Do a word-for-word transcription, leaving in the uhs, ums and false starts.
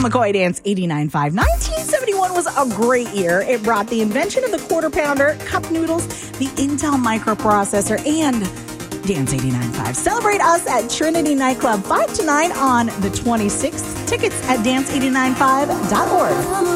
McCoy Dance eighty-nine point five. nineteen seventy-one was a great year. It brought the invention of the quarter pounder, cup noodles, the Intel microprocessor, and Dance eighty-nine point five. Celebrate us at Trinity Nightclub five to nine on the twenty-sixth. Tickets at dance eighty-nine point five dot org.